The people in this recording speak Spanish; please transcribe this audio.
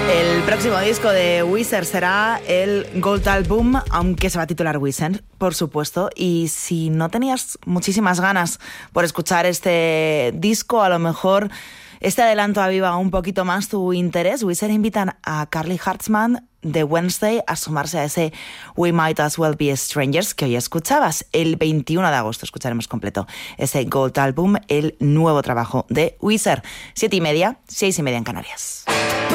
El próximo disco de Weezer será el Gold Album, aunque se va a titular Weezer, por supuesto. Y si no tenías muchísimas ganas por escuchar este disco, a lo mejor este adelanto aviva un poquito más tu interés. Weezer invitan a Carly Hartzman de Wednesday a sumarse a ese We Might As Well Be Strangers que hoy escuchabas. El 21 de agosto escucharemos completo ese Gold Album, el nuevo trabajo de Weezer. 7:30, 6:30 en Canarias.